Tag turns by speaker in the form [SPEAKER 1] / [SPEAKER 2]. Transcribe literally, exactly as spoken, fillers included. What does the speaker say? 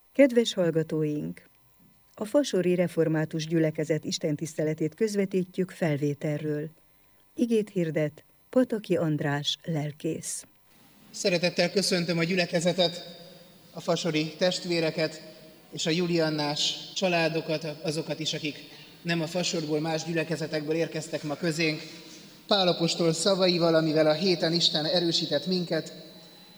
[SPEAKER 1] Kedves hallgatóink! A fasori református gyülekezet istentiszteletét közvetítjük felvételről. Igét hirdet Pataki András lelkész.
[SPEAKER 2] Szeretettel köszöntöm a gyülekezetet, a fasori testvéreket és a juliannás családokat, azokat is, akik nem a fasorból, más gyülekezetekből érkeztek ma közénk. Pál apostol szavaival, amivel a héten Isten erősített minket,